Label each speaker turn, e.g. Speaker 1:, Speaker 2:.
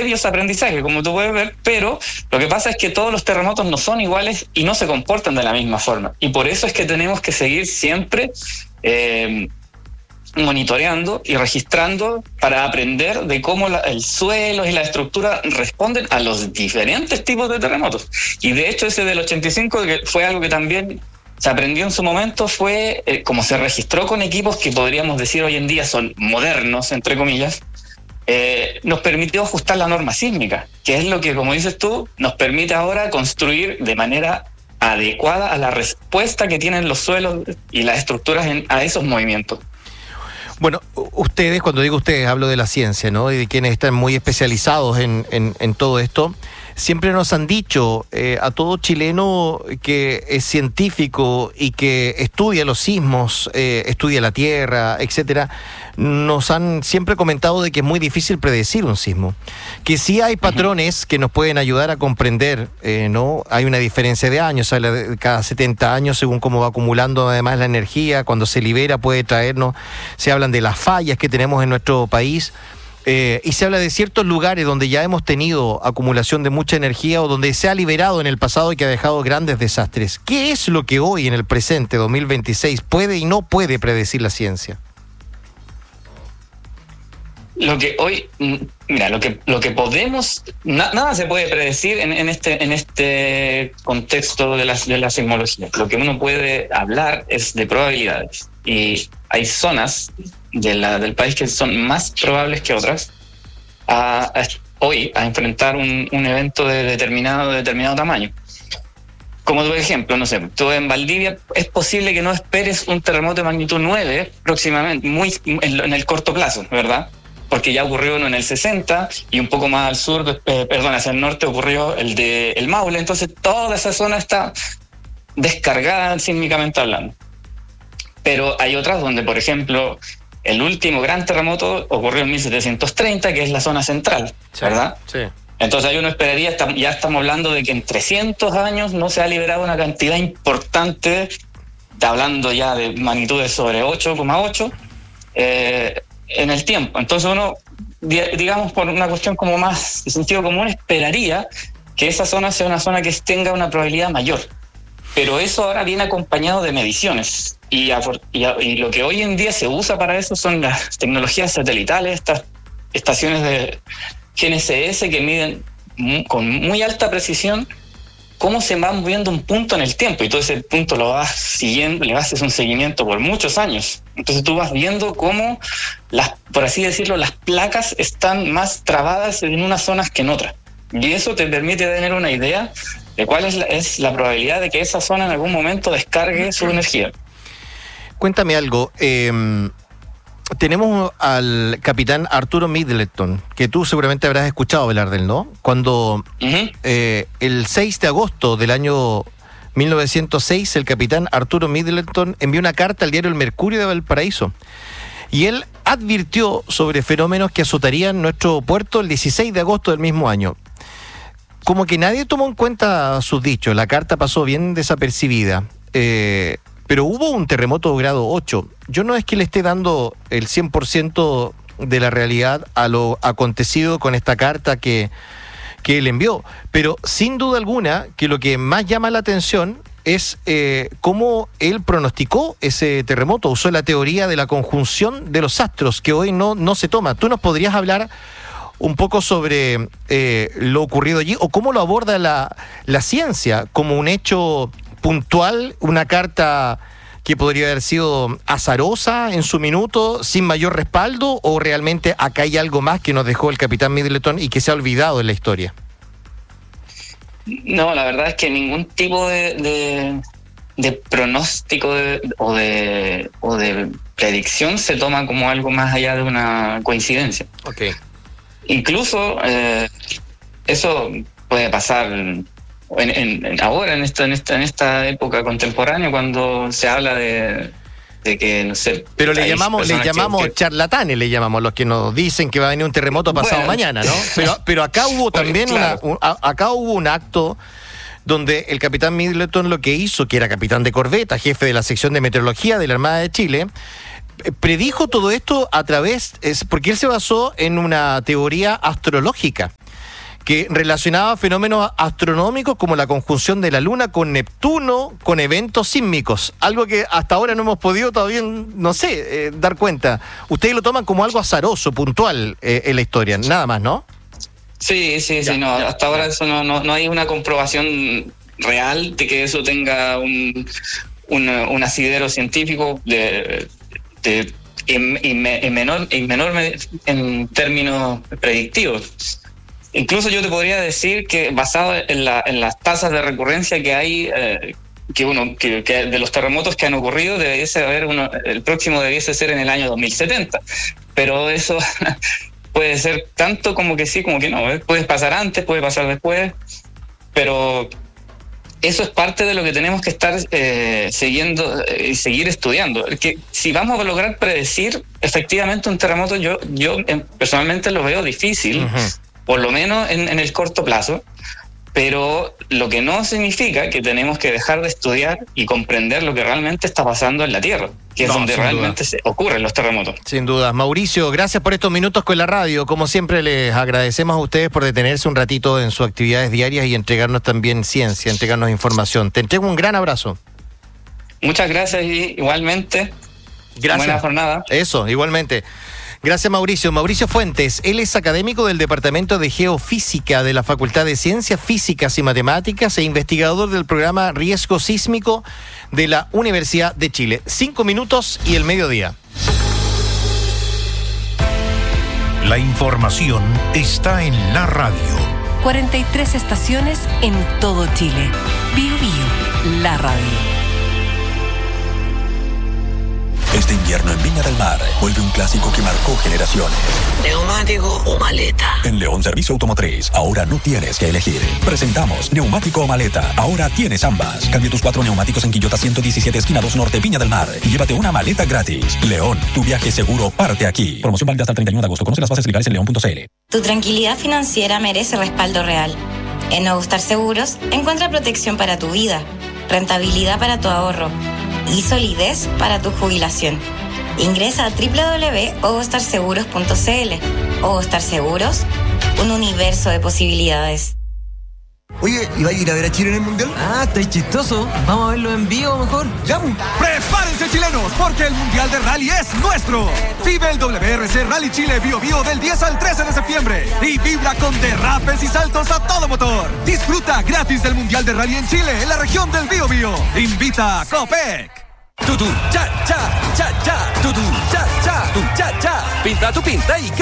Speaker 1: previos aprendizajes, como tú puedes ver, pero lo que pasa es que todos los terremotos no son iguales y no se comportan de la misma forma. Y por eso es que tenemos que seguir siempre monitoreando y registrando para aprender de cómo el suelo y la estructura responden a los diferentes tipos de terremotos. Y de hecho ese del 85, que fue algo que también se aprendió en su momento, fue como se registró con equipos que podríamos decir hoy en día son modernos, entre comillas, nos permitió ajustar la norma sísmica, que es lo que, como dices tú, nos permite ahora construir de manera adecuada a la respuesta que tienen los suelos y las estructuras a esos movimientos.
Speaker 2: Bueno, ustedes, cuando digo ustedes, hablo de la ciencia, ¿no? Y de quienes están muy especializados en todo esto. Siempre nos han dicho a todo chileno que es científico y que estudia los sismos, estudia la tierra, etcétera, nos han siempre comentado de que es muy difícil predecir un sismo. Que sí hay patrones que nos pueden ayudar a comprender, ¿no? Hay una diferencia de años, habla de cada 70 años, según cómo va acumulando además la energía, cuando se libera puede traernos, se hablan de las fallas que tenemos en nuestro país. Y se habla de ciertos lugares donde ya hemos tenido acumulación de mucha energía o donde se ha liberado en el pasado y que ha dejado grandes desastres. ¿Qué es lo que hoy en el presente 2026 puede y no puede predecir la ciencia?
Speaker 1: Lo que hoy, mira, lo que podemos, nada se puede predecir en este contexto de la sismología. Lo que uno puede hablar es de probabilidades. Y hay zonas del país que son más probables que otras hoy a enfrentar un evento de determinado tamaño. Como por ejemplo, no sé, tú en Valdivia es posible que no esperes un terremoto de magnitud 9 próximamente, en el corto plazo, ¿verdad? Porque ya ocurrió uno en el 60 y un poco más al sur, hacia el norte ocurrió el de el Maule, entonces toda esa zona está descargada sísmicamente hablando. Pero hay otras donde, por ejemplo, el último gran terremoto ocurrió en 1730, que es la zona central, ¿verdad? Sí. Entonces ahí uno esperaría, ya estamos hablando de que en 300 años no se ha liberado una cantidad importante, hablando ya de magnitudes sobre 8,8, en el tiempo. Entonces uno, digamos, por una cuestión como más de sentido común, esperaría que esa zona sea una zona que tenga una probabilidad mayor. Pero eso ahora viene acompañado de mediciones. Y lo que hoy en día se usa para eso son las tecnologías satelitales, estas estaciones de GNSS que miden con muy alta precisión cómo se va moviendo un punto en el tiempo, y todo ese punto lo vas siguiendo, le haces un seguimiento por muchos años. Entonces tú vas viendo cómo, por así decirlo, las placas están más trabadas en unas zonas que en otras. Y eso te permite tener una idea de cuál es la probabilidad de que esa zona en algún momento descargue su energía.
Speaker 2: Cuéntame algo. Tenemos al capitán Arturo Middleton, que tú seguramente habrás escuchado hablar de él, ¿no? Cuando el 6 de agosto del año 1906, el capitán Arturo Middleton envió una carta al diario El Mercurio de Valparaíso. Y él advirtió sobre fenómenos que azotarían nuestro puerto el 16 de agosto del mismo año. Como que nadie tomó en cuenta sus dichos, la carta pasó bien desapercibida. Pero hubo un terremoto grado 8. Yo no es que le esté dando el 100% de la realidad a lo acontecido con esta carta que él envió, pero sin duda alguna que lo que más llama la atención es cómo él pronosticó ese terremoto, usó la teoría de la conjunción de los astros, que hoy no se toma. ¿Tú nos podrías hablar un poco sobre lo ocurrido allí, o cómo lo aborda la ciencia como un hecho puntual, una carta que podría haber sido azarosa en su minuto, sin mayor respaldo, o realmente acá hay algo más que nos dejó el capitán Middleton y que se ha olvidado en la historia?
Speaker 1: No, la verdad es que ningún tipo de pronóstico o de predicción se toma como algo más allá de una coincidencia.
Speaker 2: Okay.
Speaker 1: Incluso eso puede pasar ahora en esta época contemporánea, cuando se habla de que no sé. Pero le llamamos
Speaker 2: charlatanes, le llamamos los que nos dicen que va a venir un terremoto pasado mañana, ¿no? Pero acá hubo también acá hubo un acto donde el capitán Middleton lo que hizo, que era capitán de corbeta, jefe de la sección de meteorología de la Armada de Chile, predijo todo esto porque él se basó en una teoría astrológica. que relacionaba fenómenos astronómicos como la conjunción de la Luna con Neptuno, con eventos sísmicos, algo que hasta ahora no hemos podido todavía, no sé, dar cuenta. Ustedes lo toman como algo azaroso, puntual en la historia, nada más, ¿no?
Speaker 1: Sí, hasta ahora eso no hay una comprobación real de que eso tenga un asidero científico en menor en términos predictivos. Incluso yo te podría decir que basado en las tasas de recurrencia que hay, que de los terremotos que han ocurrido, el próximo debiese ser en el año 2070. Pero eso puede ser tanto como que sí, como que no. Puede pasar antes, puede pasar después, pero eso es parte de lo que tenemos que estar siguiendo y seguir estudiando. Que si vamos a lograr predecir efectivamente un terremoto, yo personalmente lo veo difícil. Uh-huh. Por lo menos en el corto plazo, pero lo que no significa que tenemos que dejar de estudiar y comprender lo que realmente está pasando en la Tierra, que es donde realmente ocurren los terremotos.
Speaker 2: Sin duda. Mauricio, gracias por estos minutos con la radio. Como siempre, les agradecemos a ustedes por detenerse un ratito en sus actividades diarias y entregarnos también ciencia, entregarnos información. Te entrego un gran abrazo.
Speaker 1: Muchas gracias y igualmente.
Speaker 2: Gracias.
Speaker 1: Buena jornada.
Speaker 2: Eso, igualmente. Gracias, Mauricio. Mauricio Fuentes, él es académico del Departamento de Geofísica de la Facultad de Ciencias Físicas y Matemáticas e investigador del programa Riesgo Sísmico de la Universidad de Chile. 5 minutos y el mediodía.
Speaker 3: La información está en la radio.
Speaker 4: 43 estaciones en todo Chile. Bio Bio, la radio.
Speaker 5: Este invierno en Viña del Mar vuelve un clásico que marcó generaciones.
Speaker 6: ¿Neumático o maleta?
Speaker 5: En León Servicio Automotriz, ahora no tienes que elegir. Presentamos neumático o maleta. Ahora tienes ambas. Cambia tus 4 neumáticos en Quillota 117 esquina 2 Norte, Viña del Mar. Y llévate una maleta gratis. León, tu viaje seguro parte aquí. Promoción válida hasta el 31 de agosto. Conoce las bases legales en león.cl.
Speaker 7: Tu tranquilidad financiera merece respaldo real. En Nuevo Star Seguros, encuentra protección para tu vida, rentabilidad para tu ahorro y solidez para tu jubilación. Ingresa a www.ogostarseguros.cl. Ogostar Seguros, un universo de posibilidades.
Speaker 8: Oye, ¿y va a ir a ver a Chile en el Mundial?
Speaker 9: Ah, está chistoso. Vamos a verlo en vivo mejor.
Speaker 8: ¡Ya! ¡Prepárense, chilenos! Porque el Mundial de Rally es nuestro. Vive el WRC Rally Chile Bio Bio del 10 al 13 de septiembre. Y vibra con derrapes y saltos a todo motor. Disfruta gratis del Mundial de Rally en Chile, en la región del Bio Bio. Invita a Copec.
Speaker 10: Tutu, cha, cha, cha, cha. Tutu, cha, cha, tu, cha, cha. Pinta tu pinta y